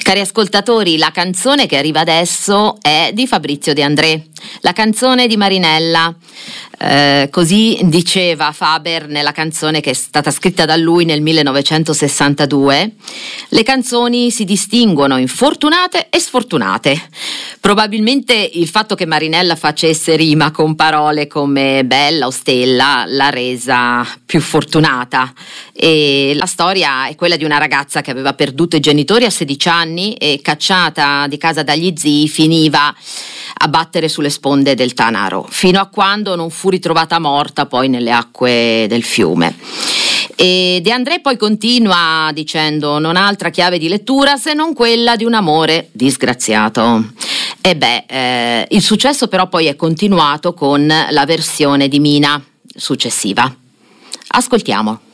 Cari ascoltatori, la canzone che arriva adesso è di Fabrizio De André, la canzone di Marinella. Così diceva Faber nella canzone che è stata scritta da lui nel 1962. Le canzoni si distinguono in fortunate e sfortunate. Probabilmente il fatto che Marinella facesse rima con parole come bella o stella l'ha resa più fortunata. E la storia è quella di una ragazza che aveva perduto i genitori a 16 anni e, cacciata di casa dagli zii, finiva a battere sulle sponde del Tanaro, fino a quando non fu ritrovata morta poi nelle acque del fiume. E De André poi continua dicendo: non ha altra chiave di lettura se non quella di un amore disgraziato. Il successo però poi è continuato con la versione di Mina successiva. Ascoltiamo.